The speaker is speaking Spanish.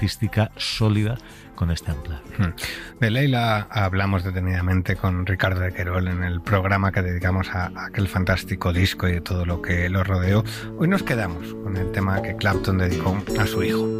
artística sólida con este Unplugged. De Leila hablamos detenidamente con Ricardo de Querol en el programa que dedicamos a aquel fantástico disco y de todo lo que lo rodeó. Hoy nos quedamos con el tema que Clapton dedicó a su hijo.